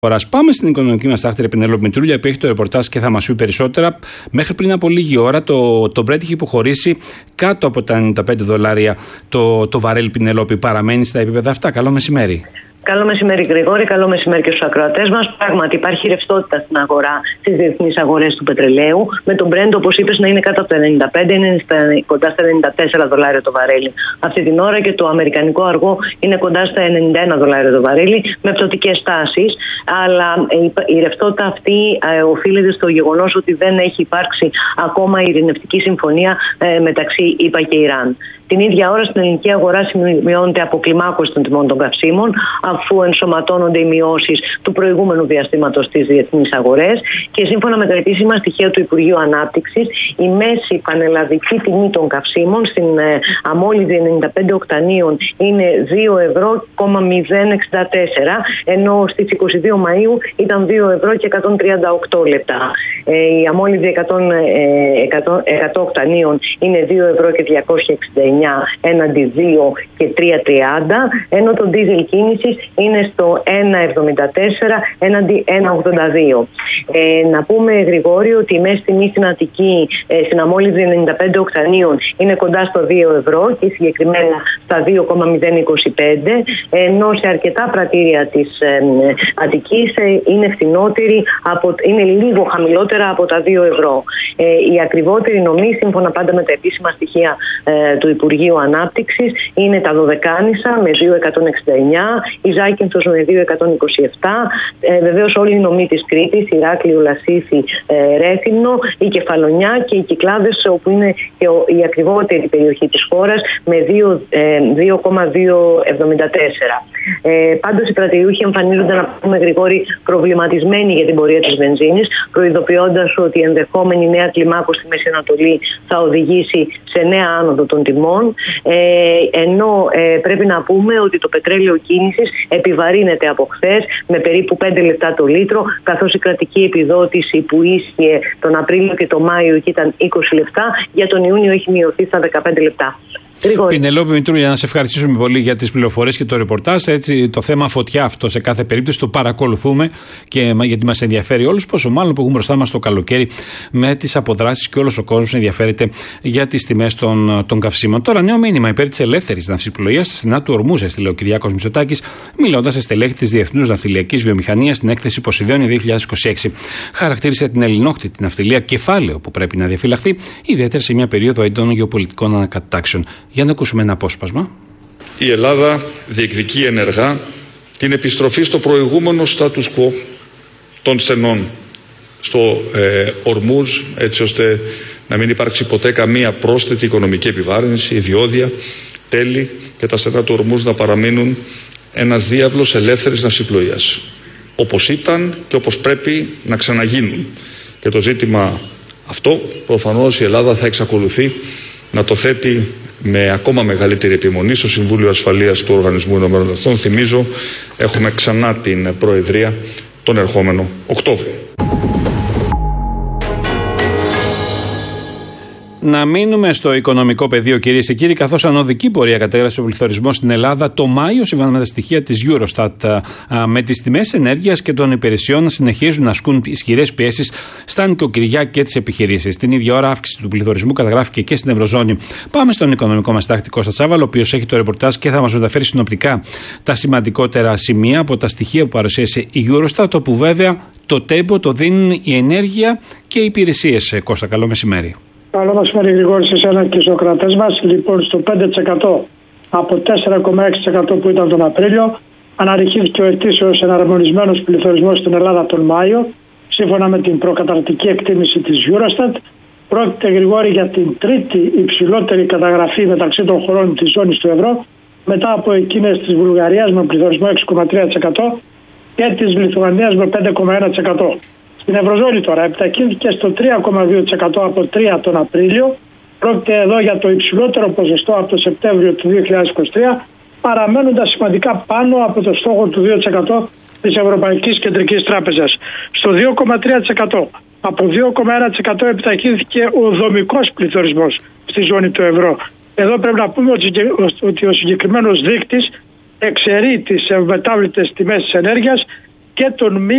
Πάμε στην οικονομική μας τάχτηρη Πενέλοπη Μητρούλια, που έχει το ρεπορτάζ και θα μας πει περισσότερα. Μέχρι πριν από λίγη ώρα το Brent είχε υποχωρήσει κάτω από τα $95 το βαρέλι. Πενέλοπη, παραμένει στα επίπεδα αυτά. Καλό μεσημέρι. Καλό μεσημέρι, Γρηγόρη. Καλό μεσημέρι και στους ακροατές μας. Πράγματι, υπάρχει ρευστότητα στην αγορά, στις διεθνείς αγορές του πετρελαίου. Με τον Brent, όπως είπες, να είναι κάτω από τα 95, είναι κοντά στα $94 το βαρέλι αυτή την ώρα, και το αμερικανικό αργό είναι κοντά στα $91 το βαρέλι, με πτωτικές τάσεις. Αλλά η ρευστότητα αυτή οφείλεται στο γεγονός ότι δεν έχει υπάρξει ακόμα ειρηνευτική συμφωνία μεταξύ ΗΠΑ και Ιράν. Την ίδια ώρα στην ελληνική αγορά σημειώνεται αποκλιμάκωση των τιμών των καυσίμων, αφού ενσωματώνονται οι μειώσεις του προηγούμενου διαστήματος στις διεθνείς αγορές, και σύμφωνα με τα επίσημα στοιχεία του Υπουργείου Ανάπτυξης, η μέση πανελλαδική τιμή των καυσίμων στην αμόλυδη 95 οκτανίων είναι €2,064, ενώ στις 22 Μαΐου ήταν €2,138. Η αμόλυδη 100 οκτανίων είναι €2,269 έναντι 2,330, ενώ το ντίζελ κίνησης είναι στο 1,74 έναντι 1,82. Να πούμε, Γρηγόρη, ότι η μέση τιμή στην Αττική στην αμόλυδη 95 οκτανίων είναι κοντά στο €2 και συγκεκριμένα στα 2,025, ενώ σε αρκετά πρατήρια της Αττικής είναι φθηνότερη, είναι λίγο χαμηλότερα από τα €2. Η ακριβότερη νομή, σύμφωνα πάντα με τα επίσημα στοιχεία του Υπουργείου Ανάπτυξης, είναι τα Δωδεκάνησα με 2,169, η Ζάκυνθος με 2,127, βεβαίως όλοι οι νομοί της Κρήτης, Ηράκλειο, Λασίθι, Ρέθυμνο, η Κεφαλονιά και οι Κυκλάδες, όπου είναι και η ακριβότερη περιοχή της χώρας, με 2,274. Πάντως οι πρατηριούχοι εμφανίζονται, να πούμε, Γρηγόρη, προβληματισμένοι για την πορεία της βενζίνης, προειδοποιώντας ότι η ενδεχόμενη νέα κλιμάκωση στη Μέση Ανατολή θα οδηγήσει σε νέα άνοδο των τιμών, ενώ πρέπει να πούμε ότι το πετρέλαιο κίνησης επιβαρύνεται από χθες με περίπου 5 λεπτά το λίτρο, καθώς η κρατική επιδότηση που ίσχυε τον Απρίλιο και τον Μάιο και ήταν 20 λεπτά, για τον Ιούνιο έχει μειωθεί στα 15 λεπτά. Πενελόπη Μητρούλια, να σε ευχαριστήσουμε πολύ για τις πληροφορίες και το ρεπορτάζ. Έτσι, το θέμα φωτιά αυτό σε κάθε περίπτωση το παρακολουθούμε, και γιατί μας ενδιαφέρει όλους, πόσο μάλλον που έχουμε μπροστά μας το καλοκαίρι με τις αποδράσεις, και όλος ο κόσμος ενδιαφέρεται για τις τιμές των καυσίμων. Τώρα, νέο μήνυμα υπέρ της ελεύθερης ναυσιπλοείας στα στενά του Ορμούζ, έστειλε ο Κυριάκος Μητσοτάκης, μιλώντας σε στελέχη της Διεθνούς Ναυτιλιακής Βιομηχανίας στην έκθεση Ποσειδόνη 2026. Χαρακτήρισε την ελληνόκτητη ναυτιλία κεφάλαιο που πρέπει να διαφυλαχθεί, ιδιαίτερα σε μια περίοδο έντονων γεωπολιτικών ανακατατάξεων. Για να ακούσουμε ένα απόσπασμα. Η Ελλάδα διεκδικεί ενεργά την επιστροφή στο προηγούμενο status quo των στενών στο Ορμούζ, έτσι ώστε να μην υπάρξει ποτέ καμία πρόσθετη οικονομική επιβάρυνση, ιδιώδια, τέλη, και τα στενά του Ορμούζ να παραμείνουν ένας διάβλος ελεύθερης ναυσιπλοείας, όπως ήταν και όπως πρέπει να ξαναγίνουν. Και το ζήτημα αυτό προφανώς η Ελλάδα θα εξακολουθεί να το θέτει με ακόμα μεγαλύτερη επιμονή στο Συμβούλιο Ασφαλείας του Οργανισμού Ηνωμένων Εθνών. Θυμίζω, έχουμε ξανά την Προεδρία τον ερχόμενο Οκτώβριο. Να μείνουμε στο οικονομικό πεδίο, κυρίες και κύριοι, καθώς ανωδική πορεία κατέγραψε ο πληθωρισμός στην Ελλάδα το Μάιο, σύμφωνα με τα στοιχεία της Eurostat, με τις τιμές ενέργειας και των υπηρεσιών να συνεχίζουν να ασκούν ισχυρές πιέσεις στα νοικοκυριά και τις επιχειρήσεις. Την ίδια ώρα, αύξηση του πληθωρισμού καταγράφηκε και στην Ευρωζώνη. Πάμε στον οικονομικό μας τάκτη Κώστα Τσάβαλο, ο οποίος έχει το ρεπορτάζ και θα μας μεταφέρει συνοπτικά τα σημαντικότερα σημεία από τα στοιχεία που παρουσίασε η Eurostat, όπου βέβαια το τέμπο το δίνουν η ενέργεια και οι υπηρεσίες. Κώστα, καλό μεσημέρι. Καλό μεσημέρι, Γρηγόρη, σε εσένα και στους κρατές μας. Λοιπόν, στο 5% από 4,6% που ήταν τον Απρίλιο, αναρριχήθηκε ο ετήσιος εναρμονισμένος πληθωρισμός στην Ελλάδα τον Μάιο, σύμφωνα με την προκαταρκτική εκτίμηση της Eurostat. Πρόκειται, Γρηγόρη, για την τρίτη υψηλότερη καταγραφή μεταξύ των χωρών της ζώνης του ευρώ, μετά από εκείνες της Βουλγαρίας με πληθωρισμό 6,3% και της Λιθουανίας με 5,1%. Στην Ευρωζώνη τώρα επιταχύνθηκε στο 3,2% από 3 τον Απρίλιο. Πρόκειται εδώ για το υψηλότερο ποσοστό από το Σεπτέμβριο του 2023, παραμένοντας σημαντικά πάνω από το στόχο του 2% της Ευρωπαϊκής Κεντρικής Τράπεζας. Στο 2,3%. Από 2,1% επιταχύνθηκε ο δομικός πληθωρισμός στη ζώνη του ευρώ. Εδώ πρέπει να πούμε ότι ο συγκεκριμένος δείκτης εξαιρεί τις ευμετάβλητες τιμές της ενέργειας και τον μη